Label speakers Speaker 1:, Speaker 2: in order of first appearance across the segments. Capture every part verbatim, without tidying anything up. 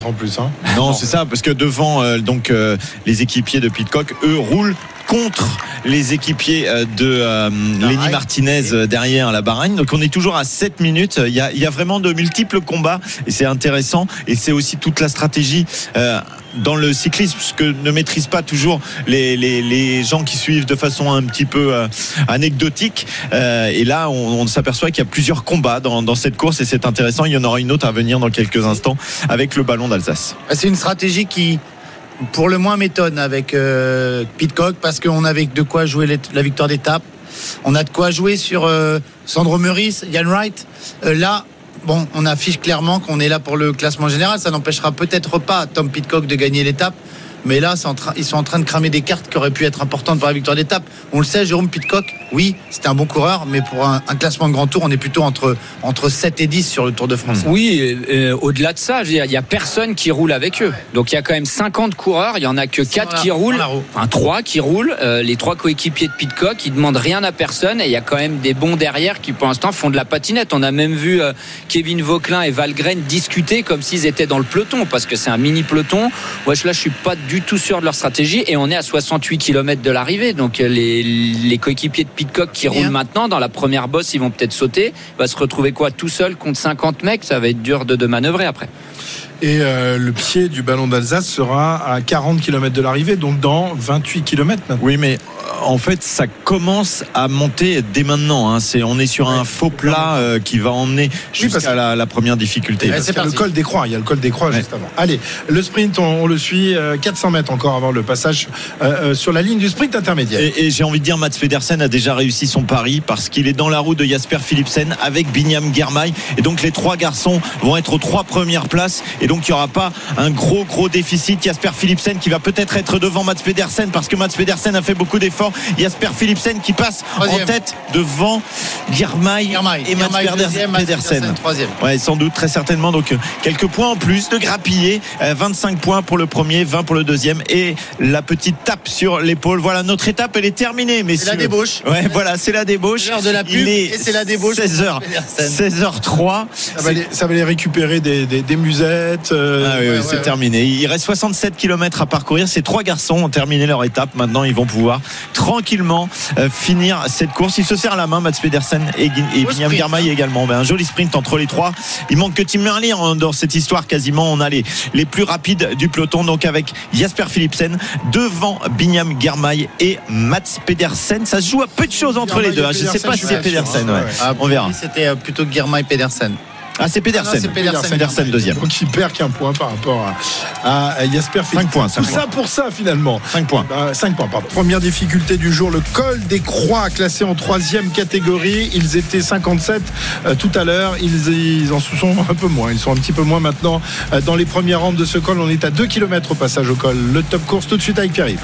Speaker 1: En plus, hein.
Speaker 2: Non, non, c'est ça, parce que devant euh, donc euh, les équipiers de Pidcock, eux roulent contre les équipiers euh, de euh, Lenny Martinez euh, derrière la Bahreïn. Donc on est toujours à sept minutes. Il y a, il y a vraiment de multiples combats et c'est intéressant. Et c'est aussi toute la stratégie euh, dans le cyclisme, ce que ne maîtrisent pas toujours les, les, les gens qui suivent de façon un petit peu euh, anecdotique. Euh, et là, on, on s'aperçoit qu'il y a plusieurs combats dans, dans cette course et c'est intéressant. Il y en aura une autre à venir dans quelques instants avec le ballon d'Alsace.
Speaker 3: C'est une stratégie qui, pour le moins, m'étonne avec euh, Pidcock parce qu'on avait de quoi jouer les, la victoire d'étape. On a de quoi jouer sur euh, Sandro Meurice, Ian Wright. Euh, là, bon, on affiche clairement qu'on est là pour le classement général. Ça n'empêchera peut-être pas Tom Pidcock de gagner l'étape. Mais là, c'est en train, ils sont en train de cramer des cartes qui auraient pu être importantes pour la victoire d'étape. On le sait, Jérôme Pidcock, oui, c'était un bon coureur, mais pour un, un classement de grand tour, on est plutôt entre, entre sept et dix sur le Tour de France.
Speaker 4: Oui, euh, au-delà de ça, il n'y a personne qui roule avec eux. Donc il y a quand même cinquante coureurs, il n'y en a que quatre qui roulent, enfin trois qui roulent. Euh, les trois coéquipiers de Pidcock, ils ne demandent rien à personne et il y a quand même des bons derrière qui pour l'instant font de la patinette. On a même vu euh, Kevin Vauquelin et Valgren discuter comme s'ils étaient dans le peloton, parce que c'est un mini peloton. Ouais, là, je suis pas du tout sûr de leur stratégie et on est à soixante-huit kilomètres de l'arrivée. Donc les, les coéquipiers de Pidcock qui roulent maintenant dans la première bosse, ils vont peut-être sauter. Il va se retrouver quoi, tout seul contre cinquante mecs. Ça va être dur de, de manœuvrer après.
Speaker 1: Et euh, le pied du ballon d'Alsace sera à quarante kilomètres de l'arrivée, donc dans vingt-huit kilomètres maintenant.
Speaker 2: Oui, mais en fait, ça commence à monter dès maintenant. Hein. C'est, on est sur un faux plat euh, qui va emmener jusqu'à oui, la, la première difficulté.
Speaker 1: Ouais, c'est le col des Croix. Il y a le col des Croix ouais. juste avant. Allez, le sprint, on, on le suit. Euh, quatre cents mètres encore avant le passage euh, euh, sur la ligne du sprint intermédiaire.
Speaker 2: Et, et j'ai envie de dire, Mats Pedersen a déjà réussi son pari parce qu'il est dans la roue de Jasper Philipsen avec Binyam Girmay. Et donc, les trois garçons vont être aux trois premières places. Et donc, il n'y aura pas un gros, gros déficit. Jasper Philipsen qui va peut-être être devant Mats Pedersen parce que Mats Pedersen a fait beaucoup d'efforts. Jasper Philipsen qui passe troisième. En tête devant Girmay et Mats Pedersen. Pedersen. Ouais, sans doute, très certainement. Donc, quelques points en plus de grappiller. vingt-cinq points pour le premier, vingt pour le deuxième. Et la petite tape sur l'épaule. Voilà, notre étape, elle est terminée, messieurs.
Speaker 3: C'est la débauche.
Speaker 2: Ouais, voilà, c'est la débauche.
Speaker 3: C'est l'heure de la pub.
Speaker 2: Il est
Speaker 3: et c'est la débauche.
Speaker 2: seize heures, seize heures trois.
Speaker 1: Ça va, les, ça va les récupérer des, des, des musettes. Euh,
Speaker 2: ah oui,
Speaker 1: ouais,
Speaker 2: c'est
Speaker 1: ouais,
Speaker 2: terminé. Ouais. Il reste soixante-sept kilomètres à parcourir. Ces trois garçons ont terminé leur étape. Maintenant, ils vont pouvoir tranquillement euh, finir cette course. Il se serrent la main, Mats Pedersen et, et Binyam Girmay également. Ben, un joli sprint entre les trois. Il manque que Tim Merlier dans cette histoire. Quasiment, on a les, les plus rapides du peloton. Donc avec Jasper Philipsen devant Binyam Girmay et Mats Pedersen. Ça se joue à peu de choses entre les deux. Je ne sais pas si c'est Pedersen. Ouais.
Speaker 3: Ah,
Speaker 2: on verra.
Speaker 3: C'était plutôt Girmay Pedersen.
Speaker 2: Ah, c'est Pedersen. Ah non, c'est Pedersen, Pedersen deuxième.
Speaker 1: Donc il perd qu'un point par rapport à, à Jasper Philipsen.
Speaker 2: cinq points.
Speaker 1: Tout ça pour ça finalement.
Speaker 2: cinq points.
Speaker 1: Euh, cinq points. Pardon. Première difficulté du jour, le col des Croix, classé en troisième catégorie. Ils étaient cinquante-sept euh, tout à l'heure. Ils, ils en sont un peu moins. Ils sont un petit peu moins maintenant euh, dans les premières rampes de ce col. On est à deux kilomètres au passage au col. Le top course tout de suite avec Pierre-Yves.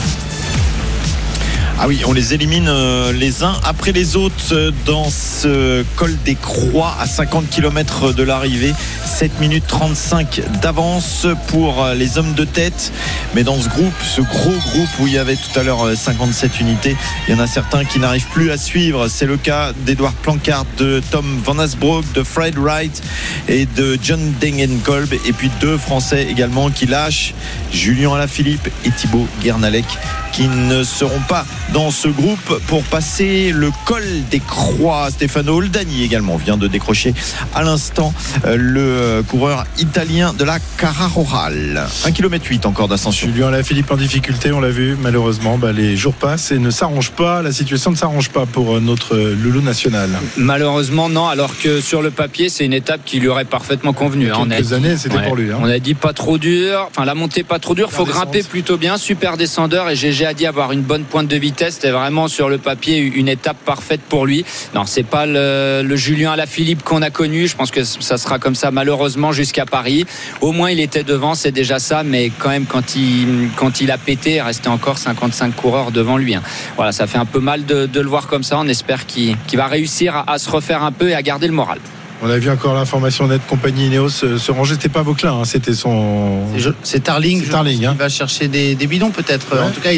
Speaker 2: Ah oui, on les élimine euh, les uns après les autres euh, dans ce col des Croix à cinquante kilomètres de l'arrivée. sept minutes trente-cinq d'avance pour euh, les hommes de tête. Mais dans ce groupe, ce gros groupe où il y avait tout à l'heure euh, cinquante-sept unités, il y en a certains qui n'arrivent plus à suivre. C'est le cas d'Edouard Plancard, de Tom Van Asbroek, de Fred Wright et de John Degenkolb. Et puis deux Français également qui lâchent, Julien Alaphilippe et Thibaut Guernalec, qui ne seront pas dans ce groupe pour passer le col des Croix. Stefano Oldani également vient de décrocher à l'instant le coureur italien de la Cararoral. un kilomètre huit encore d'ascension.
Speaker 1: Julien Alaphilippe en difficulté, on l'a vu malheureusement. Bah, les jours passent et ne s'arrange pas. La situation ne s'arrange pas pour notre loulou national.
Speaker 4: Malheureusement non, alors que sur le papier c'est une étape qui lui aurait parfaitement convenu.
Speaker 1: Il y a quelques
Speaker 4: on a
Speaker 1: années
Speaker 4: dit,
Speaker 1: c'était
Speaker 4: ouais,
Speaker 1: pour lui. Hein.
Speaker 4: On a dit pas trop dur, enfin la montée pas trop dure, super faut descente. Grimper plutôt bien, super descendeur et G G a dit avoir une bonne pointe de vitesse. C'était vraiment sur le papier une étape parfaite pour lui. Non, c'est pas le, le Julien Alaphilippe qu'on a connu. Je pense que ça sera comme ça malheureusement jusqu'à Paris. Au moins il était devant, c'est déjà ça, mais quand même quand il, quand il a pété, il restait encore cinquante-cinq coureurs devant lui. Voilà, ça fait un peu mal de, de le voir comme ça. On espère qu'il, qu'il va réussir à, à se refaire un peu et à garder le moral.
Speaker 1: On a vu encore l'information nette compagnie Ineos se, se ranger. C'était pas Vauquelin, hein, c'était son.
Speaker 3: C'est, je, c'est Tarling.
Speaker 1: C'est Tarling.
Speaker 3: Hein.
Speaker 1: Il
Speaker 3: va chercher des, des bidons peut-être. Ouais. En tout cas, il a,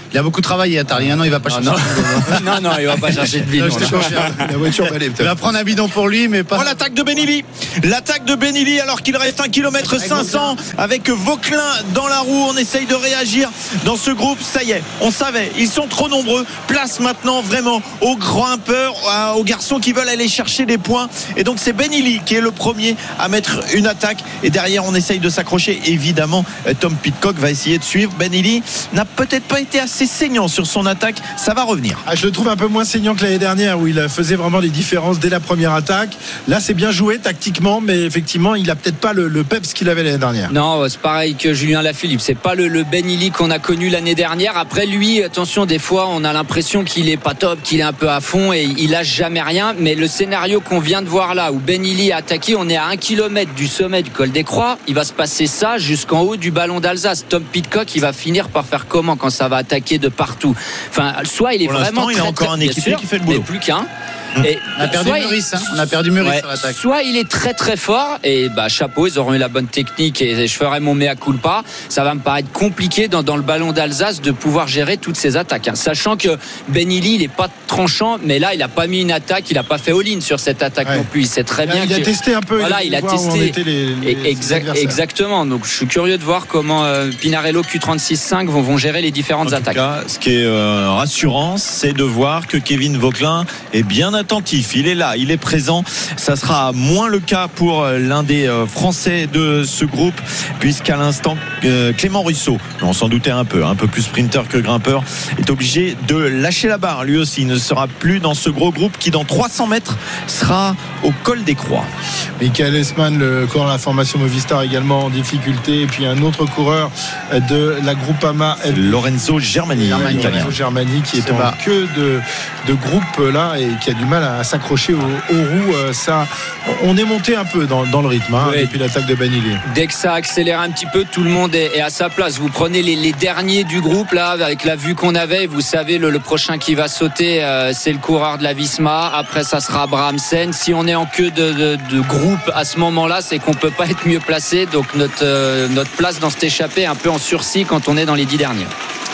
Speaker 3: Il a beaucoup travaillé, Atari. Non, il va pas
Speaker 4: non,
Speaker 3: chercher.
Speaker 4: Non. non, non, il va pas chercher de bidon.
Speaker 3: Non, je te confirme.
Speaker 1: La voiture balai,
Speaker 3: Il
Speaker 1: peut-être.
Speaker 3: va prendre un bidon pour lui, mais pas.
Speaker 2: Oh, l'attaque de Benili. L'attaque de Benili alors qu'il reste un kilomètre cinq cents avec Vauquelin dans la roue. On essaye de réagir dans ce groupe. Ça y est, on savait. Ils sont trop nombreux. Place maintenant vraiment aux grimpeurs, aux garçons qui veulent aller chercher des points. Et donc c'est Benili qui est le premier à mettre une attaque. Et derrière, on essaye de s'accrocher. Évidemment, Tom Pidcock va essayer de suivre. Benili n'a peut-être pas été assez saignant sur son attaque. Ça va revenir.
Speaker 1: Ah, je le trouve un peu moins saignant que l'année dernière où il faisait vraiment les différences dès la première attaque. Là, c'est bien joué tactiquement, mais effectivement, il a peut-être pas le, le peps qu'il avait l'année dernière.
Speaker 4: Non, c'est pareil que Julien Lafilippe. C'est pas le, le Benili qu'on a connu l'année dernière. Après lui, attention, des fois, on a l'impression qu'il est pas top, qu'il est un peu à fond et il lâche jamais rien. Mais le scénario qu'on vient de voir là, où Benili a attaqué, on est à un kilomètre du sommet du col des Croix. Il va se passer ça jusqu'en haut du ballon d'Alsace. Tom Pidcock, il va finir par faire comment quand ça va attaquer de partout. Enfin, soit il est
Speaker 2: Pour
Speaker 4: vraiment
Speaker 2: il a
Speaker 4: très,
Speaker 2: encore
Speaker 4: très,
Speaker 2: un équipier
Speaker 4: sûr,
Speaker 2: qui fait le boulot.
Speaker 4: mais plus qu'un.
Speaker 3: Et on a perdu Meurice, hein. On a perdu Meurice
Speaker 4: ouais,
Speaker 3: sur l'attaque.
Speaker 4: Soit il est très très fort et bah chapeau, ils auront eu la bonne technique et je ferai mon mea culpa. Ça va me paraître compliqué dans, dans le ballon d'Alsace de pouvoir gérer toutes ces attaques. Hein. Sachant que Benili, il est pas tranchant, mais là il a pas mis une attaque, il a pas fait all-in sur cette attaque ouais. non plus. Il sait très
Speaker 1: il a,
Speaker 4: bien.
Speaker 1: Il
Speaker 4: que,
Speaker 1: a testé un peu.
Speaker 4: Voilà, il a testé.
Speaker 1: Les, les
Speaker 4: exact, exactement. Donc je suis curieux de voir comment euh, Pinarello Q trente-six cinq vont, vont gérer les différentes
Speaker 2: en
Speaker 4: attaques.
Speaker 2: Tout cas, ce qui est euh, rassurant, c'est de voir que Kevin Vauquelin est bien attentif. Il est là. Il est présent. Ça sera moins le cas pour l'un des Français de ce groupe, puisqu'à l'instant Clément Russo, on s'en doutait un peu, un peu plus sprinter que grimpeur, est obligé de lâcher la barre. Lui aussi, il ne sera plus dans ce gros groupe qui, dans trois cents mètres, sera au col des Croix.
Speaker 1: Michael Esman, le coureur de la formation Movistar, également en difficulté. Et puis un autre coureur de la Groupama,
Speaker 2: Lorenzo Germani,
Speaker 1: Germani, Lorenzo Germani qui est, est en bas. queue de, de groupe là et qui a du mal à s'accrocher aux, aux roues. Ça, on est monté un peu dans, dans le rythme hein, oui. depuis l'attaque de Benili.
Speaker 4: Dès que ça accélère un petit peu, tout le monde est, est à sa place. Vous prenez les, les derniers du groupe là, avec la vue qu'on avait. Vous savez, le, le prochain qui va sauter, euh, c'est le coureur de la Visma. Après, ça sera Abrahamsen. Si on est en queue de, de, de groupe à ce moment-là, c'est qu'on peut pas être mieux placé. Donc notre euh, notre place dans cet échappé est un peu en sursis quand on est dans les dix derniers.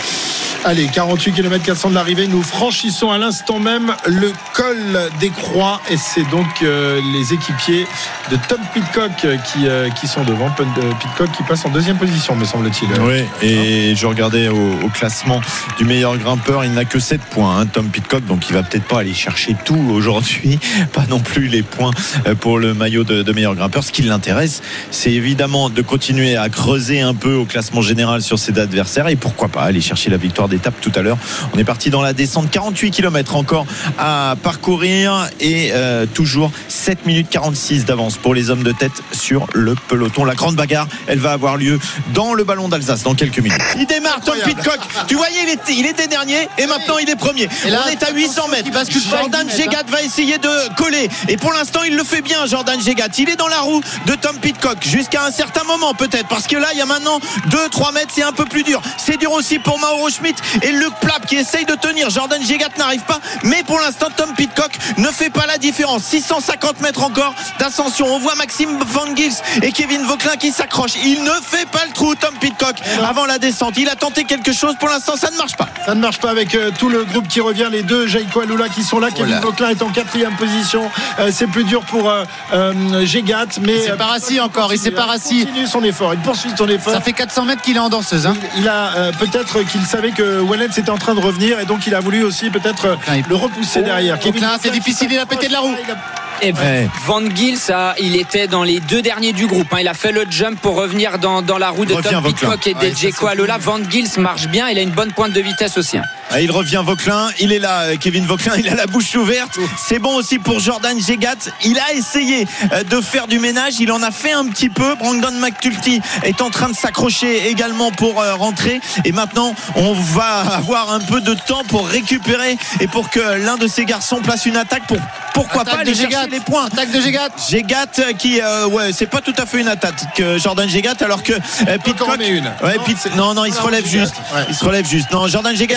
Speaker 1: Allez, quarante-huit kilomètres quatre cents de l'arrivée, nous franchissons à l'instant même le col des Croix et c'est donc euh, les équipiers de Tom Pidcock qui, euh, qui sont devant. Pidcock qui passe en deuxième position, me semble-t-il.
Speaker 2: Oui, et je regardais au, au classement du meilleur grimpeur, il n'a que sept points, hein, Tom Pidcock, donc il va peut-être pas aller chercher tout aujourd'hui, pas non plus les points pour le maillot de, de meilleur grimpeur. Ce qui l'intéresse, c'est évidemment de continuer à creuser un peu au classement général sur ses adversaires et pourquoi pas aller chercher la victoire d'étape tout à l'heure. On est parti dans la descente, quarante-huit kilomètres encore à parcourir et euh, toujours sept minutes quarante-six d'avance pour les hommes de tête sur le peloton. La grande bagarre, elle va avoir lieu dans le ballon d'Alsace dans quelques minutes. Il démarre Tom Pidcock. Tu voyais, il était, il était dernier et maintenant il est premier. Et là, on est à huit cents mètres. Jordan Gégat va essayer de coller et pour l'instant il le fait bien. Jordan Gégat, il est dans la roue de Tom Pidcock jusqu'à un certain moment peut-être parce que là il y a maintenant deux trois mètres, c'est un peu plus dur. C'est dur aussi pour Mauro Schmidt et Luc Plap qui essaye de tenir. Jordan Gégat n'arrive pas, mais pour l'instant Tom Pidcock ne fait pas la différence. Six cent cinquante mètres encore d'ascension. On voit Maxime Van Gils et Kevin Vauquelin qui s'accrochent. Il ne fait pas le trou, Tom Pidcock, avant la descente. Il a tenté quelque chose, pour l'instant ça ne marche pas.
Speaker 1: Ça ne marche pas avec euh, tout le groupe qui revient, les deux Jaiko Alula qui sont là. Kevin voilà. Vauquelin est en quatrième position. Euh, c'est plus dur pour euh, euh, Gégat, mais
Speaker 3: il s'est pas rassis encore. Il s'est pas rassis.
Speaker 1: Il continue son effort. Il poursuit son effort.
Speaker 3: Ça fait quatre cents mètres qu'il est en danseuse. Hein.
Speaker 1: Il, il a euh, peut-être qu'il savait que Wallens était en train de revenir et donc il a voulu aussi peut-être il... le repousser oh, derrière.
Speaker 3: Vauquelin, c'est difficile, il a pété de la roue.
Speaker 4: Et ouais. Van Gils, ça, il était dans les deux derniers du groupe. Hein. Il a fait le jump pour revenir dans, dans la roue de Tom Pidcock et de ouais, Jaiko Alula. Van Gils marche bien. Il a une bonne pointe de vitesse aussi. Hein.
Speaker 2: Ah, il revient Vauquelin. Il est là, Kevin Vauquelin. Il a la bouche ouverte. C'est bon aussi pour Jordan Gégat. Il a essayé de faire du ménage. Il en a fait un petit peu. Brandon McTulty est en train de s'accrocher également pour rentrer. Et maintenant, on va avoir un peu de temps pour récupérer et pour que l'un de ces garçons place une attaque pour pourquoi attaque pas aller chercher les points.
Speaker 3: Attaque de Gégat.
Speaker 2: Gégat qui euh, ouais, c'est pas tout à fait une attaque que Jordan Gégat alors que euh, Pidcock
Speaker 1: une.
Speaker 2: Ouais, non, Pit... non non, il se relève juste. Ouais. Il se relève juste. Non, Jordan Gégat a pris la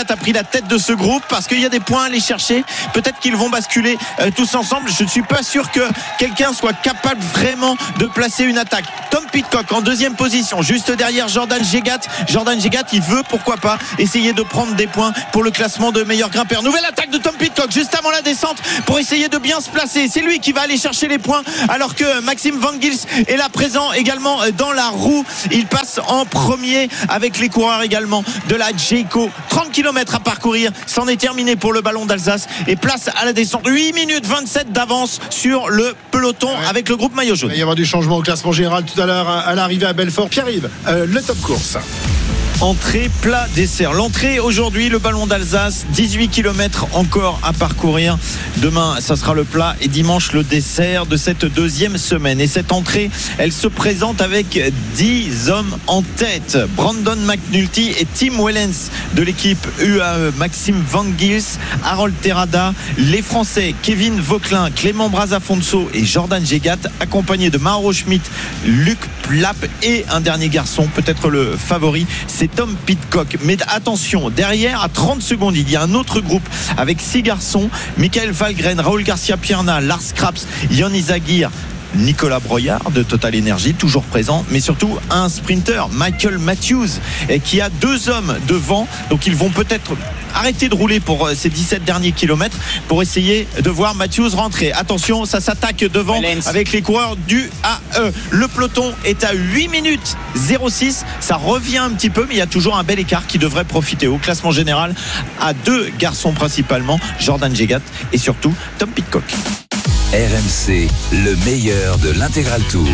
Speaker 2: la tête de ce groupe parce qu'il y a des points à aller chercher. Peut-être qu'ils vont basculer euh, tous ensemble. Je ne suis pas sûr que quelqu'un soit capable vraiment de placer une attaque. Tom Pidcock en deuxième position, juste derrière Jordan Jegat. Jordan Jegat, il veut pourquoi pas essayer de prendre des points pour le classement de meilleur grimpeur. Nouvelle attaque de Tom Pidcock juste avant la descente pour essayer de bien se placer. C'est lui qui va aller chercher les points alors que Maxime Van Gils est là présent également dans la roue. Il passe en premier avec les coureurs également de la Jayco. trente kilomètres à parcourir, c'en est terminé pour le ballon d'Alsace et place à la descente. huit minutes vingt-sept d'avance sur le peloton ouais. avec le groupe maillot jaune.
Speaker 1: Il va y avoir du changement au classement général tout à l'heure à l'arrivée à Belfort. Pierre-Yves, euh, le top course.
Speaker 2: Entrée, plat, dessert. L'entrée aujourd'hui, le ballon d'Alsace, dix-huit kilomètres encore à parcourir. Demain, ça sera le plat et dimanche, le dessert de cette deuxième semaine. Et cette entrée, elle se présente avec dix hommes en tête. Brandon McNulty et Tim Wellens de l'équipe U A E. Maxime Van Gils, Harold Terrada, les Français Kevin Vauquelin, Clément Brazafonso et Jordan Jegat, accompagnés de Mauro Schmidt, Luc Plapp et un dernier garçon, peut-être le favori, c'est Tom Pidcock. Mais attention, derrière, à trente secondes, il y a un autre groupe avec six garçons. Michael Valgren, Raoul Garcia Pierna, Lars Kraps, Jon Izagirre, Nicolas Broyard de Total Energy, toujours présent, mais surtout un sprinter, Michael Matthews, qui a deux hommes devant. Donc ils vont peut-être arrêter de rouler pour ces dix-sept derniers kilomètres pour essayer de voir Matthews rentrer. Attention, ça s'attaque devant Valence avec les coureurs du A E. Le peloton est à huit minutes zéro six. Ça revient un petit peu, mais il y a toujours un bel écart qui devrait profiter au classement général à deux garçons principalement, Jordan Jegat et surtout Tom Pidcock.
Speaker 5: R M C, le meilleur de l'Intégral Tour.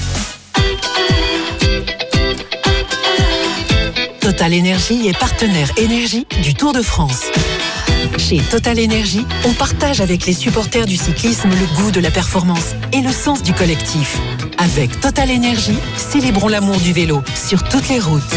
Speaker 6: Total Energy est partenaire énergie du Tour de France. Chez Total Energy, on partage avec les supporters du cyclisme le goût de la performance et le sens du collectif. Avec Total Energy, célébrons l'amour du vélo sur toutes les routes.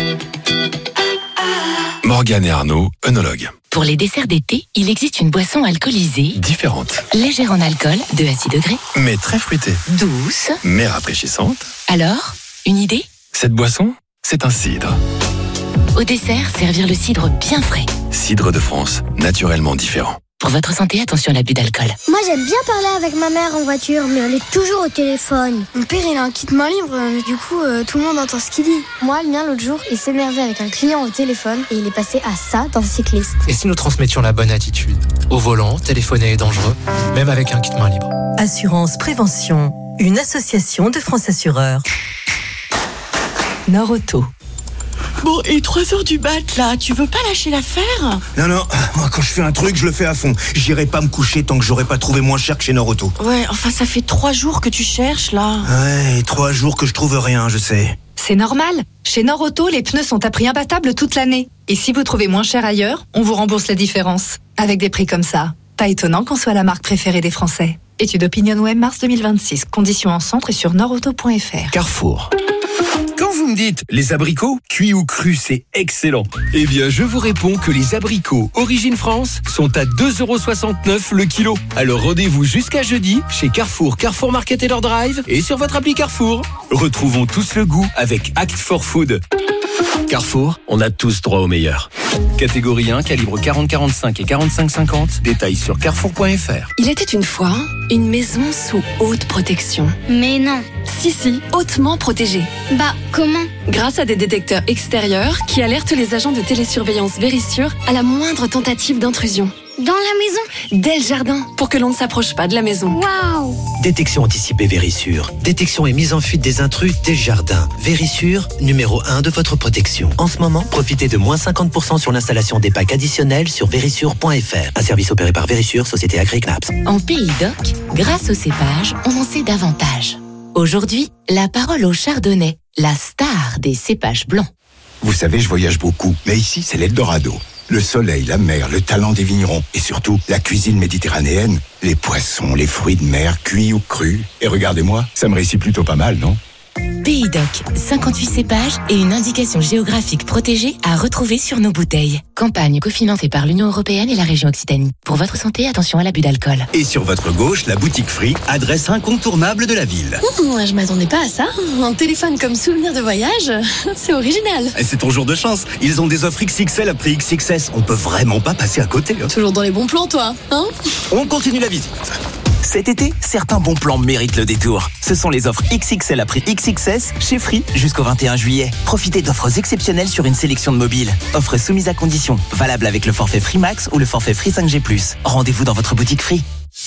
Speaker 7: Morgane et Arnaud, œnologues.
Speaker 8: Pour les desserts d'été, il existe une boisson alcoolisée
Speaker 7: Différente.
Speaker 8: Légère en alcool, deux à six degrés.
Speaker 7: Mais très fruitée.
Speaker 8: Douce.
Speaker 7: Mais rafraîchissante.
Speaker 8: Alors, une idée ?
Speaker 7: Cette boisson, c'est un cidre.
Speaker 8: Au dessert, servir le cidre bien frais.
Speaker 7: Cidre de France, naturellement différent.
Speaker 8: Pour votre santé, attention à l'abus d'alcool.
Speaker 9: Moi, j'aime bien parler avec ma mère en voiture, mais elle est toujours au téléphone.
Speaker 10: Mon père, il a un kit main libre, mais du coup, euh, tout le monde entend ce qu'il dit.
Speaker 9: Moi, le mien, l'autre jour, il s'énervait avec un client au téléphone et il est passé à ça dans le cycliste.
Speaker 11: Et si nous transmettions la bonne attitude ? Au volant, téléphoner est dangereux, même avec un kit main libre.
Speaker 12: Assurance Prévention, une association de France Assureurs. Nord Auto.
Speaker 13: Bon, et trois heures du mat, là, tu veux pas lâcher l'affaire ?
Speaker 14: Non, non, moi, quand je fais un truc, je le fais à fond. J'irai pas me coucher tant que j'aurai pas trouvé moins cher que chez Nord Auto.
Speaker 13: Ouais, enfin, ça fait trois jours que tu cherches, là.
Speaker 14: Ouais, et trois jours que je trouve rien, je sais.
Speaker 15: C'est normal. Chez Nord Auto, les pneus sont à prix imbattable toute l'année. Et si vous trouvez moins cher ailleurs, on vous rembourse la différence. Avec des prix comme ça, pas étonnant qu'on soit la marque préférée des Français. Étude OpinionWay mars deux mille vingt-six. Conditions en centre et sur nordauto point f r.
Speaker 16: Carrefour. Quand vous me dites les abricots, cuits ou crus, c'est excellent. Eh bien, je vous réponds que les abricots Origine France sont à deux euros soixante-neuf le kilo. Alors rendez-vous jusqu'à jeudi chez Carrefour, Carrefour Market et leur Drive et sur votre appli Carrefour. Retrouvons tous le goût avec Act for Food. Carrefour, on a tous droit au meilleur. Catégorie un, calibre quarante quarante-cinq et quarante-cinq cinquante. Détails sur carrefour point f r.
Speaker 17: Il était une fois une maison sous haute protection.
Speaker 9: Mais non.
Speaker 17: Si, si, hautement protégée.
Speaker 9: Bah, comment ?
Speaker 17: Grâce à des détecteurs extérieurs qui alertent les agents de télésurveillance Vérissure à la moindre tentative d'intrusion.
Speaker 9: Dans la maison ?
Speaker 17: Dès le jardin, pour que l'on ne s'approche pas de la maison.
Speaker 9: Waouh !
Speaker 18: Détection anticipée Vérissure. Détection et mise en fuite des intrus dès le jardin. Vérissure, numéro un de votre protection. En ce moment, profitez de moins cinquante pour cent sur l'installation des packs additionnels sur vérissure point f r. Un service opéré par Vérissure, société agréée C N A P S.
Speaker 8: En Pays d'Oc, grâce au cépage, on en sait davantage. Aujourd'hui, la parole au chardonnay, la star des cépages blancs.
Speaker 19: Vous savez, je voyage beaucoup, mais ici, c'est l'Eldorado. Le soleil, la mer, le talent des vignerons et surtout la cuisine méditerranéenne, les poissons, les fruits de mer, cuits ou crus. Et regardez-moi, ça me réussit plutôt pas mal, non ?
Speaker 8: Pays Doc, cinquante-huit cépages et une indication géographique protégée à retrouver sur nos bouteilles. Campagne cofinancée par l'Union européenne et la région Occitanie. Pour votre santé, attention à l'abus d'alcool.
Speaker 20: Et sur votre gauche, la boutique Free, adresse incontournable de la ville.
Speaker 21: Mmh, je m'attendais pas à ça. Un téléphone comme souvenir de voyage, c'est original.
Speaker 20: Et c'est ton jour de chance. Ils ont des offres X X L à prix X X S. On peut vraiment pas passer à côté. Hein.
Speaker 21: Toujours dans les bons plans, toi, hein?
Speaker 20: On continue la visite. Cet été, certains bons plans méritent le détour. Ce sont les offres X X L à prix X X S chez Free jusqu'au vingt et un juillet. Profitez d'offres exceptionnelles sur une sélection de mobiles. Offres soumises à conditions. Valable avec le forfait Free Max ou le forfait Free cinq G plus. Rendez-vous dans votre boutique Free.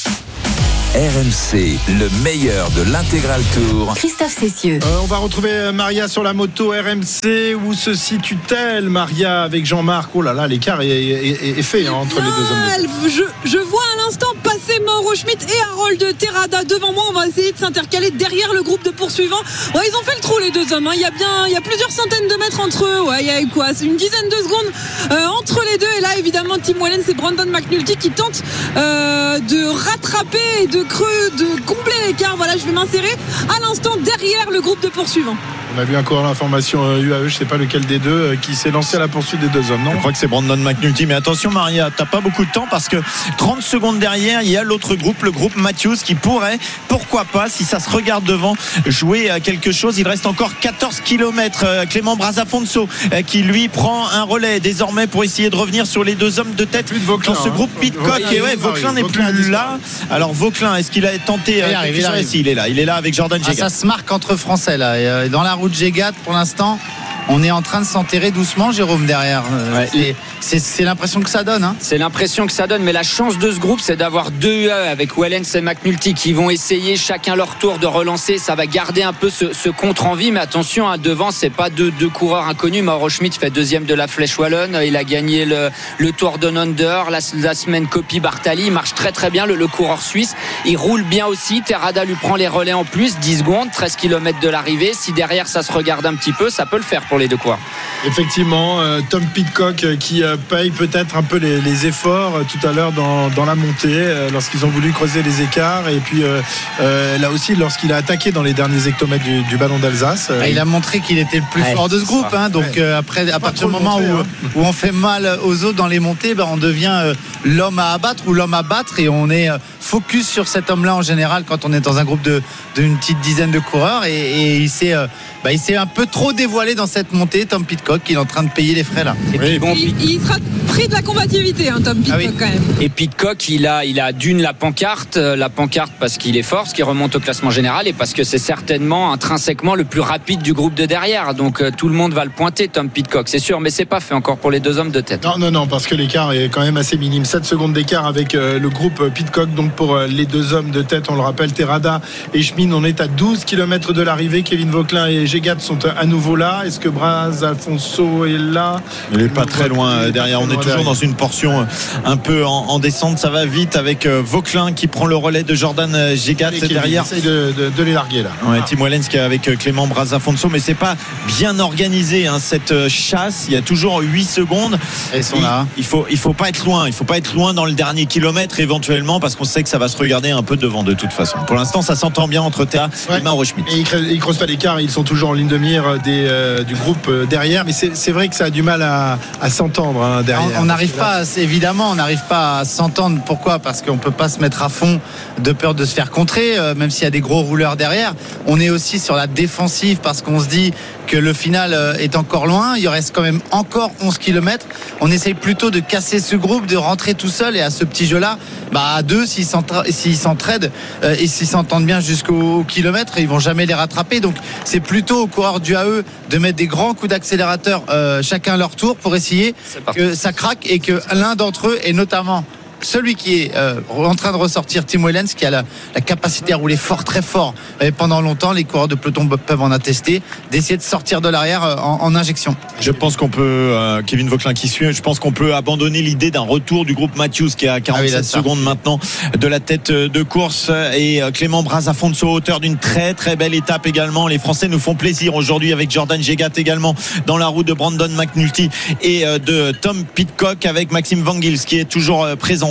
Speaker 5: R M C, le meilleur de l'intégral tour.
Speaker 8: Christophe Cessieux.
Speaker 1: Euh, on va retrouver Maria sur la moto R M C. Où se situe-t-elle, Maria, avec Jean-Marc? Oh là là, l'écart est, est, est fait hein, entre les deux hommes.
Speaker 22: De... Je, je vois à l'instant passer Mauro Schmitt et Harold Terrada devant moi. On va essayer de s'intercaler derrière le groupe de poursuivants. Ouais, ils ont fait le trou les deux hommes. Hein. Il y a bien, il y a plusieurs centaines de mètres entre eux. Ouais, il y a eu quoi? C'est une dizaine de secondes euh, entre les deux. Et là, évidemment, Tim Wellens et Brandon McNulty qui tentent euh, de rattraper et de creux, de combler l'écart. Voilà, je vais m'insérer à l'instant derrière le groupe de poursuivants.
Speaker 1: On a vu encore l'information U A E, je sais pas lequel des deux, euh, qui s'est lancé à la poursuite des deux hommes, non?
Speaker 2: Je crois que c'est Brandon McNulty, mais attention Maria, t'as pas beaucoup de temps parce que trente secondes derrière, il y a l'autre groupe, le groupe Matthews, qui pourrait, pourquoi pas, si ça se regarde devant, jouer à quelque chose. Il reste encore quatorze kilomètres. Clément Brazafonso qui lui prend un relais désormais pour essayer de revenir sur les deux hommes de tête
Speaker 1: de Vauclin,
Speaker 2: dans ce groupe
Speaker 1: hein.
Speaker 2: Pitcock. Et ouais, Vauclin n'est plus là. Alors Vauclin, est-ce qu'il a tenté?
Speaker 3: Il arrive, il arrive.
Speaker 2: Si, il est là, il est là avec Jordan Jegat.
Speaker 3: Ah, ça se marque entre Français là. Dans la route Jegat, pour l'instant, on est en train de s'enterrer doucement, Jérôme, derrière.
Speaker 4: Ouais.
Speaker 3: C'est, c'est, c'est l'impression que ça donne. Hein.
Speaker 4: C'est l'impression que ça donne, mais la chance de ce groupe, c'est d'avoir deux U A E avec Wellens et McNulty qui vont essayer chacun leur tour de relancer. Ça va garder un peu ce, ce contre en vie, mais attention, hein, devant, c'est pas deux, deux coureurs inconnus. Mauro Schmitt fait deuxième de la Flèche Wallonne. Il a gagné le, le Tour de Under. La, la semaine Coppi Bartali. Il marche très très bien, le, le coureur suisse. Il roule bien aussi. Terrada lui prend les relais en plus. dix secondes, treize kilomètres de l'arrivée. Si derrière, ça se regarde un petit peu, ça peut le faire pour les deux coureurs.
Speaker 1: Effectivement, euh, Tom Pitcock euh, qui euh, paye peut-être un peu les, les efforts euh, tout à l'heure dans, dans la montée euh, lorsqu'ils ont voulu creuser les écarts, et puis euh, euh, là aussi lorsqu'il a attaqué dans les derniers hectomètres du, du ballon d'Alsace.
Speaker 3: Euh, il a montré qu'il était le plus ouais, fort de ce groupe, hein, donc ouais. euh, après à Pas partir du moment monter, où, hein. où on fait mal aux autres dans les montées, ben, on devient euh, l'homme à abattre ou l'homme à battre, et on est euh, focus sur cet homme-là en général quand on est dans un groupe de, d'une petite dizaine de coureurs, et, et il s'est euh, bah, il s'est un peu trop dévoilé dans cette montée, Tom Pitcock. Il est en train de payer les frais là.
Speaker 22: Et puis, bon, il, il sera pris de la combativité, hein, Tom Pitcock, ah oui. quand même.
Speaker 4: Et Pitcock, il a, il a d'une la pancarte, la pancarte parce qu'il est fort, parce qu'il remonte au classement général, et parce que c'est certainement intrinsèquement le plus rapide du groupe de derrière. Donc euh, tout le monde va le pointer, Tom Pitcock, c'est sûr, mais c'est pas fait encore pour les deux hommes de tête.
Speaker 1: Non, non, non, parce que l'écart est quand même assez minime. sept secondes d'écart avec euh, le groupe Pitcock. Donc pour euh, les deux hommes de tête, on le rappelle, Terrada et Schmid, on est à douze kilomètres de l'arrivée. Kevin Vauclin et Jegat sont à nouveau là. Est-ce que Brazafonso est là?
Speaker 2: Il n'est pas très loin derrière. On est toujours dans une portion un peu en, en descente. Ça va vite avec Vauclin qui prend le relais de Jordan Jegat derrière.
Speaker 1: Il essaye de, de, de les larguer là.
Speaker 2: Ouais, Tim Wellens qui est avec Clément Brazafonso, mais c'est pas bien organisé hein, cette chasse. Il y a toujours huit secondes.
Speaker 3: Et ils sont là.
Speaker 2: Il, il faut il faut pas être loin. Il faut pas être loin dans le dernier kilomètre éventuellement, parce qu'on sait que ça va se regarder un peu devant de toute façon. Pour l'instant, ça s'entend bien entre Terra ouais. et Mauro Schmitt.
Speaker 1: Et ils creusent pas l'écart. Ils sont toujours en ligne de mire des, euh, du groupe derrière, mais c'est, c'est vrai que ça a du mal à, à s'entendre hein, derrière.
Speaker 3: On n'arrive pas, à, évidemment, on n'arrive pas à s'entendre. Pourquoi? Parce qu'on peut pas se mettre à fond de peur de se faire contrer, euh, même s'il y a des gros rouleurs derrière. On est aussi sur la défensive parce qu'on se dit que le final euh, est encore loin. Il reste quand même encore onze kilomètres. On essaye plutôt de casser ce groupe, de rentrer tout seul, et à ce petit jeu-là, bah, à deux, s'ils, s'entra- s'ils s'entraident euh, et s'ils s'entendent bien jusqu'au kilomètre, ils vont jamais les rattraper. Donc c'est plutôt aux coureurs du A E de mettre des grands coups d'accélérateur euh, chacun leur tour pour essayer que ça craque et que l'un d'entre eux, et notamment celui qui est euh, en train de ressortir, Tim Wellens, qui a la, la capacité à rouler fort, très fort, et pendant longtemps, les coureurs de peloton peuvent en attester, d'essayer de sortir de l'arrière euh, en, en injection.
Speaker 2: Je pense qu'on peut, euh, Kevin Vauclin qui suit, je pense qu'on peut abandonner l'idée d'un retour du groupe Matthews qui est à quarante-sept ah oui, secondes maintenant de la tête de course, et euh, Clément Brazafonso, auteur d'une très très belle étape également. Les Français nous font plaisir aujourd'hui avec Jordan Jegat également dans la roue de Brandon McNulty et euh, de Tom Pitcock avec Maxime Van Gils qui est toujours euh, présent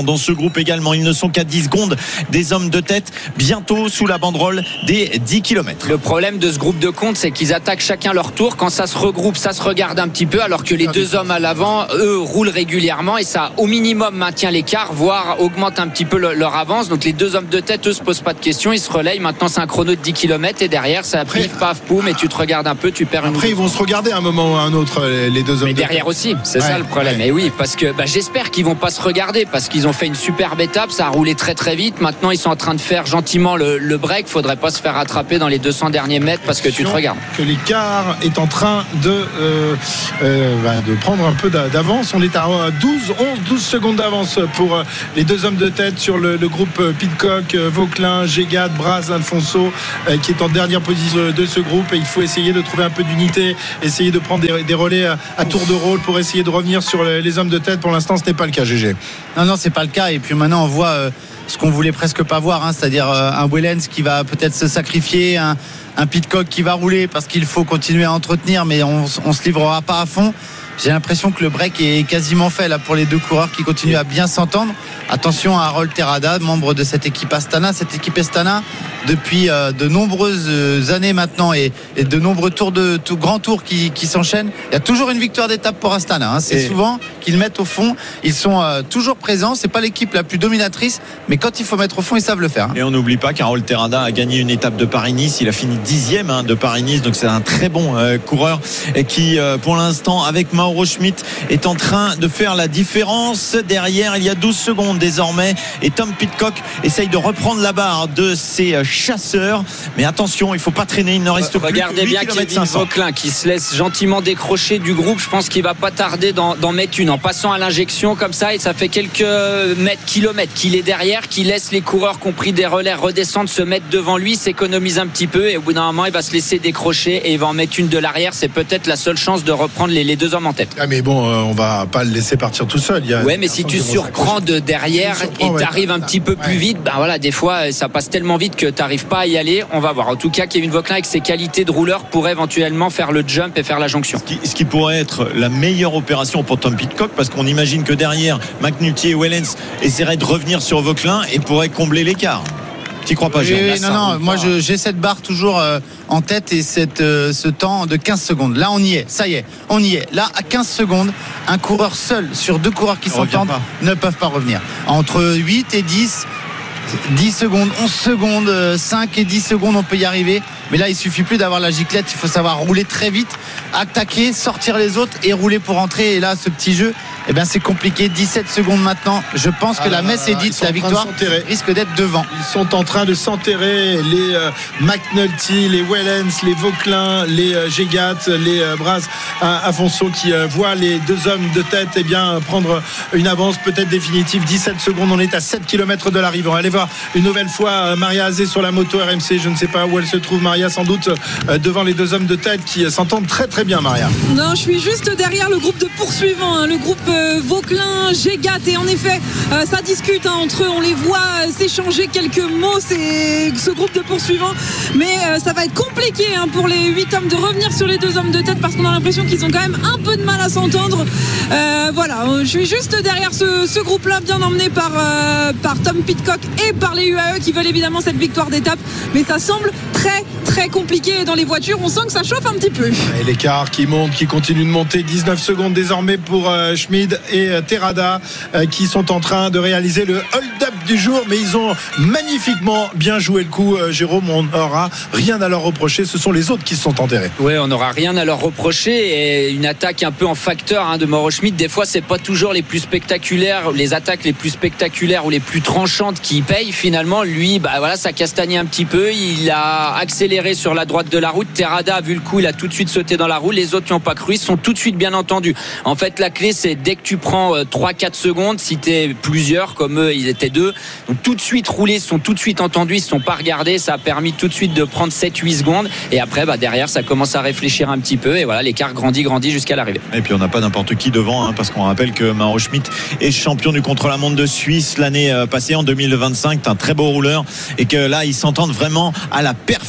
Speaker 2: dans ce groupe également. Ils ne sont qu'à dix secondes des hommes de tête, bientôt sous la banderole des dix kilomètres.
Speaker 4: Le problème de ce groupe de compte, c'est qu'ils attaquent chacun leur tour. Quand ça se regroupe, ça se regarde un petit peu, alors que les deux hommes à l'avant, eux, roulent régulièrement et ça, au minimum, maintient l'écart, voire augmente un petit peu le, leur avance. Donc les deux hommes de tête, eux, se posent pas de questions, ils se relayent. Maintenant, c'est un chrono de dix kilomètres et derrière, ça pif, paf, poum, et tu te regardes un peu, tu perds une.
Speaker 1: Après, ils vont se regarder à un moment ou à un autre, les deux hommes.
Speaker 4: Mais
Speaker 1: de
Speaker 4: derrière
Speaker 1: tête.
Speaker 4: aussi, c'est
Speaker 1: ouais,
Speaker 4: ça le problème.
Speaker 1: Ouais.
Speaker 4: Et oui, parce que bah, j'espère qu'ils vont pas se regarder, parce qu'ils ont fait une superbe étape, ça a roulé très très vite. Maintenant, ils sont en train de faire gentiment le, le break. Faudrait pas se faire rattraper dans les deux cents derniers mètres parce que tu te regardes.
Speaker 1: Que l'écart est en train de, euh, euh, bah, de prendre un peu d'avance. On est à douze, onze, douze secondes d'avance pour les deux hommes de tête sur le, le groupe Pidcock, Vauquelin, Gégat, Braz, Alfonso, euh, qui est en dernière position de ce groupe. Et il faut essayer de trouver un peu d'unité, essayer de prendre des, des relais à, à tour de rôle pour essayer de revenir sur les, les hommes de tête. Pour l'instant, ce n'est pas le cas, G G.
Speaker 3: Non, non, c'est pas le cas. Et puis maintenant, on voit euh, ce qu'on voulait presque pas voir, hein, c'est-à-dire euh, un Wellens qui va peut-être se sacrifier, un, un Pidcock qui va rouler parce qu'il faut continuer à entretenir, mais on, on se livrera pas à fond. J'ai l'impression que le break est quasiment fait là pour les deux coureurs qui continuent à bien s'entendre. Attention à Harold Terrada, membre de cette équipe Astana. Cette équipe Astana, depuis euh, de nombreuses années maintenant et, et de nombreux tours de tout, grands tours qui, qui s'enchaînent, il y a toujours une victoire d'étape pour Astana. Hein. C'est et souvent qu'ils mettent au fond. Ils sont euh, toujours présents. C'est pas l'équipe la plus dominatrice, mais quand il faut mettre au fond, ils savent le faire. Hein.
Speaker 2: Et on n'oublie pas qu'Harold Terrada a gagné une étape de Paris-Nice. Il a fini dixième hein, de Paris-Nice, donc c'est un très bon euh, coureur et qui, euh, pour l'instant, avec Mauro Schmidt, est en train de faire la différence. Derrière, il y a douze secondes désormais et Tom Pidcock essaye de reprendre la barre de ses chasseurs. Mais attention, il ne faut pas traîner. Il ne reste plus
Speaker 4: Regardez
Speaker 2: que huit
Speaker 4: bien
Speaker 2: kilomètres
Speaker 4: Kevin Vauquelin qui se laisse gentiment décrocher du groupe. Je pense qu'il va pas tarder d'en, d'en mettre une en passant à l'injection comme ça, et ça fait quelques mètres, kilomètres qu'il est derrière, qui laisse les coureurs qui ont pris des relais redescendre, se mettre devant lui, s'économise un petit peu et au bout d'un moment il va se laisser décrocher et il va en mettre une de l'arrière. C'est peut-être la seule chance de reprendre les, les deux hommes en tête.
Speaker 1: Ah mais bon, euh, on va pas le laisser partir tout seul. Il y a
Speaker 4: ouais, mais si tu surprends de derrière et tu arrives
Speaker 1: ouais.
Speaker 4: un petit peu plus ouais. vite, ben voilà, des fois ça passe tellement vite que tu n'arrives pas à y aller. On va voir. En tout cas, Kevin Vauquelin avec ses qualités de rouleur pourrait éventuellement faire le jump et faire la jonction.
Speaker 2: Ce qui, ce qui pourrait être la meilleure opération pour Tom Pidcock, parce qu'on imagine que derrière McNulty et Wellens essaieraient de revenir sur Vauquelin et pourraient combler l'écart. Tu crois pas,
Speaker 3: oui,
Speaker 2: Jérôme?
Speaker 3: oui, non, non, moi je, j'ai cette barre toujours euh, en tête et cette, euh, ce temps de quinze secondes. Là, on y est, ça y est, on y est. Là, à quinze secondes, un coureur seul sur deux coureurs qui s'entendent ne peuvent pas revenir. Entre huit et dix, dix secondes, onze secondes, cinq et dix secondes, on peut y arriver. Mais là, il suffit plus d'avoir la giclette, il faut savoir rouler très vite, attaquer, sortir les autres et rouler pour entrer. Et là, ce petit jeu, eh bien, c'est compliqué. dix-sept secondes maintenant. Je pense que ah, la messe est dite, la victoire risque d'être devant.
Speaker 1: Ils sont en train de s'enterrer. Les euh, McNulty, les Wellens, les Vauquelin, les euh, Gégat, les euh, Braz, euh, Afonso qui euh, voient les deux hommes de tête eh bien, prendre une avance peut-être définitive. dix-sept secondes, on est à sept kilomètres de l'arrivée. On va aller voir une nouvelle fois euh, Maria Azé sur la moto R M C. Je ne sais pas où elle se trouve, Maria, sans doute euh, devant les deux hommes de tête qui euh, s'entendent très très bien, Maria.
Speaker 22: Non, je suis juste derrière le groupe de poursuivants, hein, le groupe euh, Vauquelin, Gégat, et en effet, euh, ça discute hein, entre eux. On les voit euh, s'échanger quelques mots, c'est ce groupe de poursuivants. Mais euh, ça va être compliqué hein, pour les huit hommes de revenir sur les deux hommes de tête parce qu'on a l'impression qu'ils ont quand même un peu de mal à s'entendre. Euh, voilà, je suis juste derrière ce, ce groupe-là, bien emmené par, euh, par Tom Pidcock et par les U A E qui veulent évidemment cette victoire d'étape. Mais ça semble très très compliqué dans les voitures. On sent que ça chauffe un petit peu.
Speaker 1: Et l'écart qui monte, qui continue de monter. dix-neuf secondes désormais pour euh, Schmid et euh, Terrada euh, qui sont en train de réaliser le hold-up du jour. Mais ils ont magnifiquement bien joué le coup, euh, Jérôme. On n'aura rien à leur reprocher. Ce sont les autres qui se sont enterrés.
Speaker 4: Oui, on n'aura rien à leur reprocher. Et une attaque un peu en facteur hein, de Mauro Schmid. Des fois, c'est pas toujours les plus spectaculaires, les attaques les plus spectaculaires ou les plus tranchantes qui payent. Finalement, lui, bah voilà, ça castagnait un petit peu. Il a accéléré sur la droite de la route. Terrada a vu le coup, il a tout de suite sauté dans la roue. Les autres qui n'ont pas cru, ils sont tout de suite bien entendus. En fait, la clé, c'est dès que tu prends trois quatre secondes, si t'es plusieurs, comme eux, ils étaient deux, donc tout de suite roulés, ils sont tout de suite entendus, ils se sont pas regardés. Ça a permis tout de suite de prendre sept huit secondes. Et après, bah, derrière, ça commence à réfléchir un petit peu. Et voilà, l'écart grandit, grandit jusqu'à l'arrivée.
Speaker 2: Et puis, on n'a pas n'importe qui devant, hein, parce qu'on rappelle que Mauro Schmid est champion du contre-la-montre de Suisse l'année passée, en deux mille vingt-cinq. C'est un très beau rouleur. Et que là, ils s'entendent vraiment à la perfection.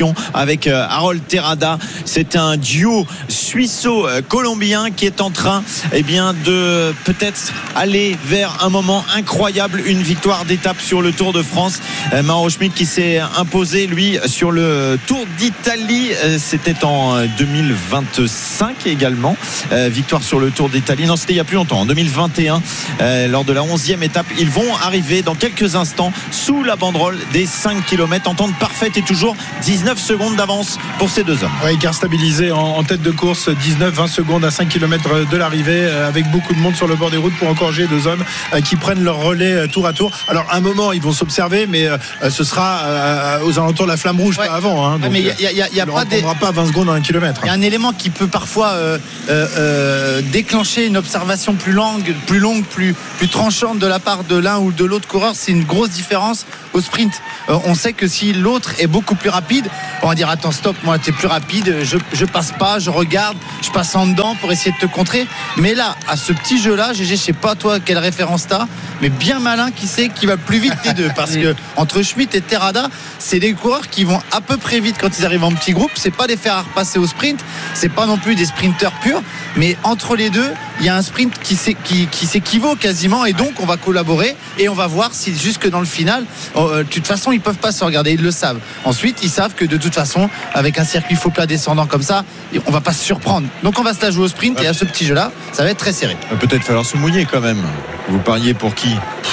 Speaker 2: peloton avec Harold Terrada. C'est un duo suisse-colombien qui est en train eh bien, de peut-être aller vers un moment incroyable, une victoire d'étape sur le Tour de France. Mauro Schmid qui s'est imposé lui sur le Tour d'Italie, c'était en deux mille vingt-cinq également, victoire sur le Tour d'Italie, non c'était il y a plus longtemps, en deux mille vingt et un, lors de la onzième étape. Ils vont arriver dans quelques instants sous la banderole des cinq kilomètres, entente parfaite et toujours dix-neuf secondes d'avance pour ces deux hommes.
Speaker 1: Ouais, écart stabilisé en, en tête de course, dix-neuf vingt secondes à cinq kilomètres de l'arrivée, avec beaucoup de monde sur le bord des routes pour encourager deux hommes qui prennent leur relais tour à tour. Alors à un moment ils vont s'observer, mais ce sera aux alentours de la flamme rouge, ouais. Pas avant, hein. Donc,
Speaker 3: mais il y a, y a, y a
Speaker 1: ne
Speaker 3: pas des...
Speaker 1: pas vingt secondes à un kilomètre.
Speaker 3: Il y a un élément qui peut parfois euh, euh, déclencher une observation plus longue, plus longue, plus, plus tranchante de la part de l'un ou de l'autre coureur. C'est une grosse différence au sprint. Euh, on sait que si l'autre est beaucoup plus rapide, on va dire attends stop, moi t'es plus rapide, je, je passe pas, je regarde, je passe en dedans pour essayer de te contrer. Mais là, à ce petit jeu-là, G G, je sais pas toi quelle référence t'as, mais bien malin qui sait qui va plus vite les deux, parce que entre Schmid et Terrada, c'est des coureurs qui vont à peu près vite quand ils arrivent en petit groupe. C'est pas des faire repasser au sprint, c'est pas non plus des sprinteurs purs, mais entre les deux, il y a un sprint qui, qui, qui s'équivaut quasiment, et donc on va collaborer et on va voir si jusque dans le final, euh, de toute façon ils peuvent pas se regarder, ils le savent. Ensuite ils savent que de toute façon avec un circuit faux plat descendant comme ça, on va pas se surprendre, donc on va se la jouer au sprint, et à ce petit jeu là ça va être très serré.
Speaker 2: Il va peut-être falloir se mouiller quand même. Vous pariez pour qui?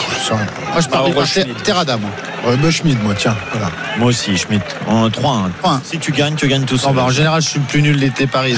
Speaker 3: Moi je parie par Terrada, moi.
Speaker 1: Ouais, bah Schmid, moi, tiens, voilà.
Speaker 2: Moi aussi, Schmid. En trois un. Si tu gagnes, tu gagnes tout seul.
Speaker 3: Bah, en général, je suis le plus nul l'été paris.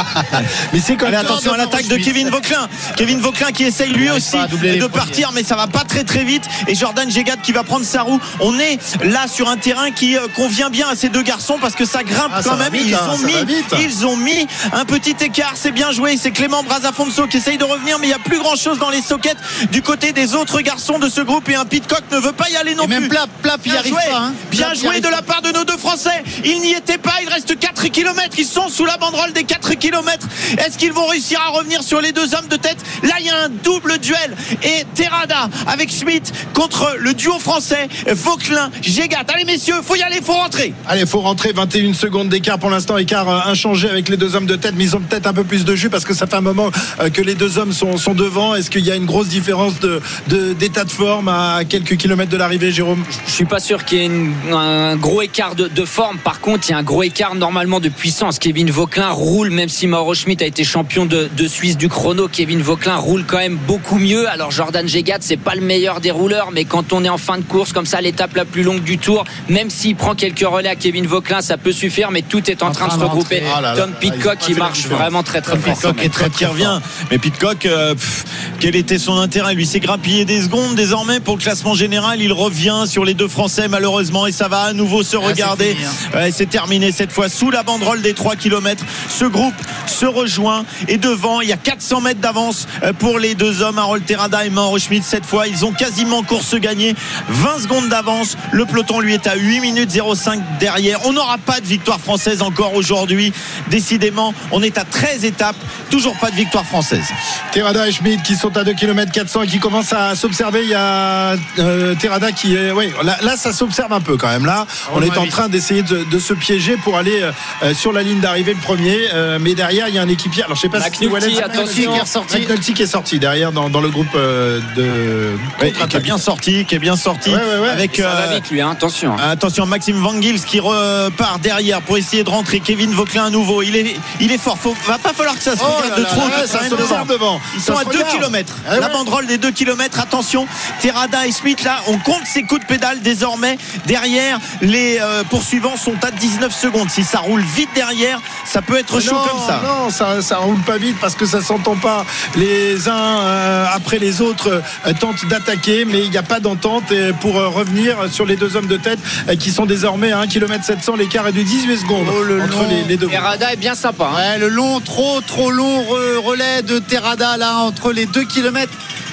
Speaker 2: Mais c'est quand même. Attention à l'attaque de Kevin Vauquelin. Kevin Vauquelin qui essaye lui aussi de partir, mais ça va pas très très vite. Et Jordan Gégat qui va prendre sa roue. On est là sur un terrain qui convient bien à ces deux garçons parce que ça grimpe ah, quand même. Vite, ils, hein, ont mis, ils ont mis un petit écart. C'est bien joué. C'est Clément Brazafonso qui essaye de revenir, mais il n'y a plus grand chose dans les sockets du côté des autres garçons de ce groupe. Et un Pidcock ne veut pas y aller non
Speaker 3: et
Speaker 2: plus.
Speaker 3: Même Plap, Plap, il arrive pas. Hein.
Speaker 2: Bien joué de la part de nos deux Français. Ils n'y étaient pas. Il reste quatre kilomètres. Ils sont sous la banderole des quatre kilomètres. Est-ce qu'ils vont réussir à revenir sur les deux hommes de tête? Là, il y a un double duel. Et Terrada avec Schmid contre le duo français Vauquelin, Gégat. Allez, messieurs, faut y aller, faut rentrer.
Speaker 1: Allez, faut rentrer. vingt et une secondes d'écart pour l'instant. Écart inchangé avec les deux hommes de tête. Mais ils ont peut-être un peu plus de jus parce que ça fait un moment que les deux hommes sont, sont devant. Est-ce qu'il y a une grosse différence de, de, d'état de forme à quelques kilomètres de l'arrivée, Jérôme?
Speaker 4: Je suis pas sûr qu'il y ait une, un gros écart de, de forme. Par contre, il y a un gros écart normalement de puissance. Kevin Vauquelin roule, même si Mauro Schmid a été champion de, de Suisse du chrono. Kevin Vauquelin roule quand même beaucoup mieux. Alors Jordan Gégat, c'est pas le meilleur des rouleurs, mais quand on est en fin de course comme ça, l'étape la plus longue du Tour, même s'il prend quelques relais à Kevin Vauquelin, ça peut suffire. Mais tout est en, en train, train de se regrouper. Ah là là, Tom Pidcock qui marche vraiment très très fort.
Speaker 2: Pidcock est très qui revient. Mais Pidcock, euh, pff, quel était son intérêt? Lui s'est grappillé des secondes désormais pour le classement général. Il revient sur les deux Français malheureusement, et ça va à nouveau se regarder. Ah, c'est, fini, hein. ouais, c'est terminé cette fois sous la banderole des trois kilomètres. Ce groupe se rejoint et devant il y a quatre cents mètres d'avance pour les deux hommes, Harold Terrada et Mauro Schmid. Cette fois ils ont quasiment course gagnée, vingt secondes d'avance. Le peloton lui est à huit minutes zéro cinq derrière. On n'aura pas de victoire française encore aujourd'hui. Décidément on est à treize étapes, toujours pas de victoire française.
Speaker 1: Terrada et Schmid qui sont à deux kilomètres quatre cents et qui commencent à s'observer. Il y a euh, Terrada qui est ouais, là, là ça s'observe un peu quand même. Là on est en train d'essayer de, de se piéger pour aller euh, sur la ligne d'arrivée le premier, euh, mais derrière il y a un équipier. Alors je sais pas
Speaker 4: McNulty, si Wallace,
Speaker 1: attention, qui est ressorti. McNulty qui est sorti derrière dans, dans le groupe euh, de
Speaker 2: ouais, qui est bien sorti, qui est bien sorti
Speaker 1: ouais, ouais, ouais.
Speaker 2: avec
Speaker 4: ça euh, va vite lui, hein, attention.
Speaker 2: Attention Maxime Van Gils qui repart derrière pour essayer de rentrer. Kevin Vauquelin à nouveau. Il est il est fort. Faut, va pas falloir que ça se
Speaker 1: oh
Speaker 2: regarde de
Speaker 1: là
Speaker 2: trop.
Speaker 1: Là, là, ça se devant. devant.
Speaker 2: Ils sont à deux kilomètres.
Speaker 1: Ah,
Speaker 2: la
Speaker 1: ouais.
Speaker 2: banderole des deux kilomètres. Attention, Terrada et Schmid là, on compte ses coups de pédale désormais. Derrière, les euh, poursuivants sont à dix-neuf secondes. Si ça roule vite derrière, ça peut être chaud
Speaker 1: non,
Speaker 2: comme ça.
Speaker 1: Non, ça, ça roule pas vite parce que ça s'entend pas. Les uns euh, après les autres euh, tentent d'attaquer, mais il n'y a pas d'entente. Et pour euh, revenir sur les deux hommes de tête euh, qui sont désormais à un kilomètre sept cents, l'écart est de dix-huit secondes
Speaker 3: oh, le
Speaker 1: entre
Speaker 3: long.
Speaker 1: les, les deux.
Speaker 4: Terrada est bien sympa. Hein.
Speaker 3: Ouais, le long, trop, trop long re- relais de Terrada là entre les deux kilomètres.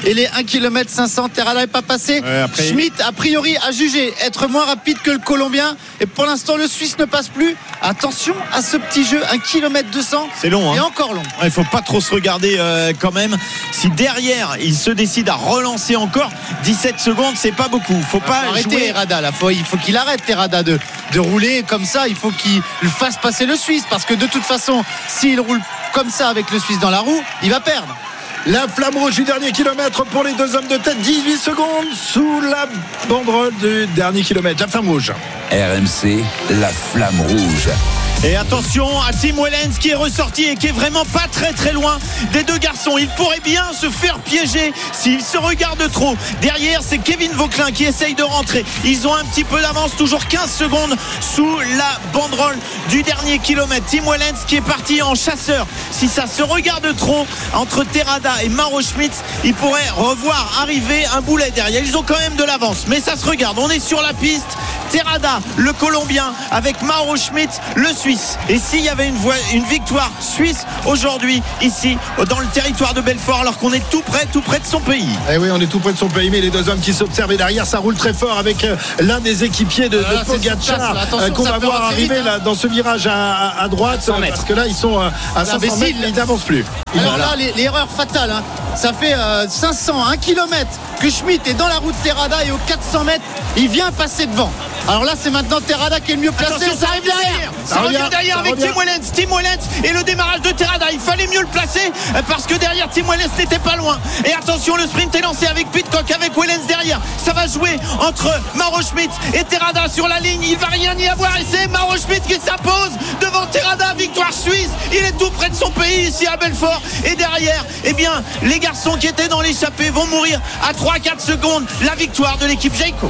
Speaker 3: et les un kilomètre cinq cents. Terrada n'est pas passé.
Speaker 1: Ouais, après...
Speaker 3: Schmitt, a priori, a jugé être moins rapide que le Colombien. Et pour l'instant, le Suisse ne passe plus. Attention à ce petit jeu, un kilomètre deux cents.
Speaker 2: C'est long, hein.
Speaker 3: Et encore long.
Speaker 2: Il ne faut pas trop se regarder euh, quand même. Si derrière, il se décide à relancer encore, dix-sept secondes, c'est pas beaucoup. Faut
Speaker 3: Il
Speaker 2: pas
Speaker 3: faut arrêter
Speaker 2: jouer.
Speaker 3: Terrada. Là. Faut, il faut qu'il arrête Terrada de, de rouler comme ça. Il faut qu'il fasse passer le Suisse. Parce que de toute façon, s'il roule comme ça avec le Suisse dans la roue, il va perdre.
Speaker 1: La flamme rouge du dernier kilomètre pour les deux hommes de tête, dix-huit secondes sous la banderole du dernier kilomètre. La flamme rouge.
Speaker 5: R M C, la flamme rouge.
Speaker 2: Et attention à Tim Wellens qui est ressorti et qui est vraiment pas très très loin des deux garçons. Il pourrait bien se faire piéger s'il se regarde trop. Derrière, c'est Kevin Vauquelin qui essaye de rentrer. Ils ont un petit peu d'avance, toujours quinze secondes sous la banderole du dernier kilomètre. Tim Wellens qui est parti en chasseur. Si ça se regarde trop entre Terrada et Mauro Schmitt, il pourrait revoir arriver un boulet derrière. Ils ont quand même de l'avance, mais ça se regarde. On est sur la piste. Terrada, le Colombien, avec Mauro Schmitt, le Suisse. Et s'il y avait une, voie, une victoire suisse aujourd'hui, ici, dans le territoire de Belfort, alors qu'on est tout près, tout près de son pays.
Speaker 1: Eh oui, on est tout près de son pays, mais les deux hommes qui s'observent et derrière, ça roule très fort avec l'un des équipiers de,
Speaker 3: voilà,
Speaker 1: de Pogacar
Speaker 3: euh,
Speaker 1: qu'on va voir arriver vite, hein. là, dans ce virage à, à, à droite, parce que là, ils sont à cinq cents mètres, ils n'avancent plus.
Speaker 3: Alors là, l'erreur fatale, hein. Ça fait euh, cinq cents, un kilomètre que Schmitt est dans la route Terrada et aux quatre cents mètres, il vient passer devant. Alors là, c'est maintenant Terrada qui est le mieux placé.
Speaker 2: Attention, ça arrive derrière. Ça, ça revient derrière avec Tim Wellens. Tim Wellens et le démarrage de Terrada. Il fallait mieux le placer parce que derrière, Tim Wellens n'était pas loin. Et attention, le sprint est lancé avec Pidcock, avec Wellens derrière. Ça va jouer entre Mauro Schmitt et Terrada sur la ligne. Il va rien y avoir et c'est Mauro Schmitt qui s'impose devant Terrada. Victoire suisse. Il est tout près de son pays ici à Belfort. Et derrière, eh bien, les garçons qui étaient dans l'échappée vont mourir à trois à quatre secondes. La victoire de l'équipe Jayco.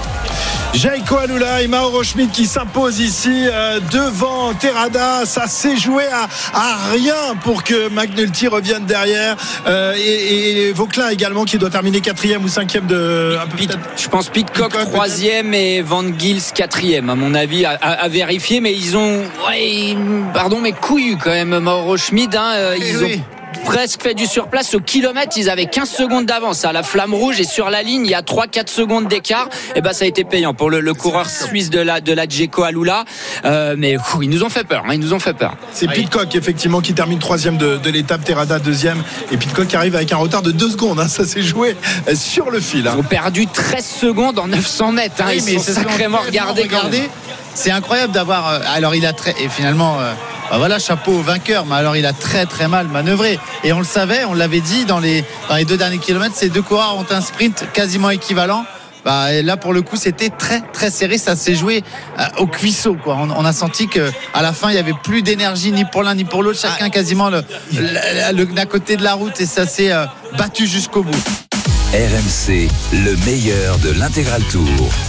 Speaker 1: Jayco Alula et Mauro Schmitt qui s'impose ici euh, devant Terrada. Ça s'est joué à, à rien pour que McNulty revienne derrière. Euh, et, et Vauquelin également qui doit terminer quatrième ou cinquième de.
Speaker 4: Pete, je pense Pidcock troisième et Van Gils quatrième à mon avis à, à, à vérifier. Mais ils ont, ouais, pardon, mais couillu quand même Mauro Schmitt. Hein, euh, ils oui. ont presque fait du surplace. Au kilomètre, ils avaient quinze secondes d'avance à la flamme rouge et sur la ligne, il y a trois à quatre secondes d'écart. Et ben, ça a été payant pour le, le coureur suisse de la, de la Jayco Alula. Euh, mais fou, ils nous ont fait peur. Hein, ils nous ont fait peur.
Speaker 1: C'est oui. Pidcock, effectivement, qui termine troisième de, de l'étape. Terrada, deuxième. Et Pidcock qui arrive avec un retard de deux secondes. Hein, ça s'est joué sur le fil. Hein.
Speaker 4: Ils ont perdu treize secondes en neuf cents mètres. Hein, oui, ils mais sont sacrément regardés.
Speaker 3: regardés. C'est incroyable d'avoir. Alors, il a très. Et finalement. Euh... Ben voilà, chapeau au vainqueur, mais alors il a très très mal manœuvré. Et on le savait, on l'avait dit dans les, dans les deux derniers kilomètres, ces deux coureurs ont un sprint quasiment équivalent. Bah, et là pour le coup c'était très très serré, ça s'est joué euh, au cuisseau quoi. On, on a senti que à la fin il y avait plus d'énergie ni pour l'un ni pour l'autre, chacun quasiment le, le, le, d'un côté de la route et ça s'est euh, battu jusqu'au bout.
Speaker 5: R M C, le meilleur de l'Intégral Tour.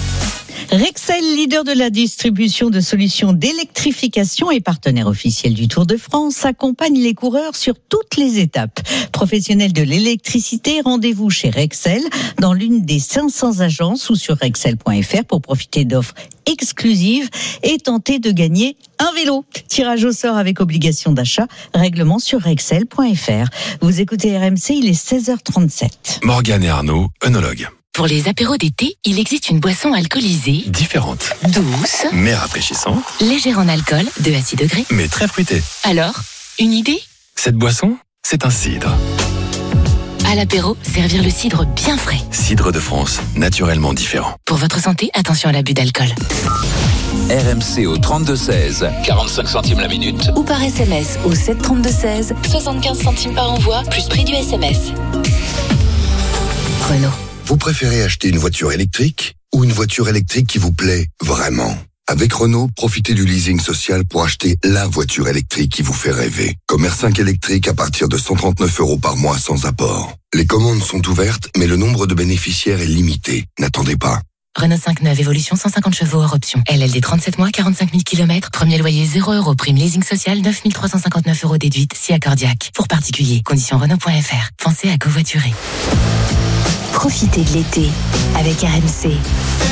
Speaker 6: Rexel, leader de la distribution de solutions d'électrification et partenaire officiel du Tour de France, accompagne les coureurs sur toutes les étapes. Professionnels de l'électricité, rendez-vous chez Rexel dans l'une des cinq cents agences ou sur rexel point f r pour profiter d'offres exclusives et tenter de gagner un vélo. Tirage au sort avec obligation d'achat, règlement sur rexel point f r. Vous écoutez R M C, il est seize heures trente-sept.
Speaker 16: Morgane et Arnaud, œnologue.
Speaker 8: Pour les apéros d'été, il existe une boisson alcoolisée,
Speaker 16: différente,
Speaker 8: douce,
Speaker 16: mais rafraîchissante,
Speaker 8: légère en alcool, deux à six degrés,
Speaker 16: mais très fruitée.
Speaker 8: Alors, une idée ?
Speaker 16: Cette boisson, c'est un cidre.
Speaker 8: À l'apéro, servir le cidre bien frais.
Speaker 16: Cidre de France, naturellement différent.
Speaker 8: Pour votre santé, attention à l'abus d'alcool.
Speaker 5: R M C au trente-deux seize, quarante-cinq centimes la minute.
Speaker 8: Ou par S M S au sept trente-deux seize, soixante-quinze centimes par envoi, plus prix du S M S. Renault.
Speaker 7: Vous préférez acheter une voiture électrique ou une voiture électrique qui vous plaît vraiment ? Avec Renault, profitez du leasing social pour acheter la voiture électrique qui vous fait rêver. Comme R cinq électrique à partir de cent trente-neuf euros par mois sans apport. Les commandes sont ouvertes, mais le nombre de bénéficiaires est limité. N'attendez pas.
Speaker 8: Renault cinq neuf, évolution cent cinquante chevaux hors option. L L D trente-sept mois, quarante-cinq mille kilomètres. Premier loyer zéro euros. Prime leasing social neuf mille trois cent cinquante-neuf euros déduite si accordiaque. Pour particuliers, conditions Renault point f r. Pensez à covoiturer.
Speaker 12: Profitez de l'été avec R M C.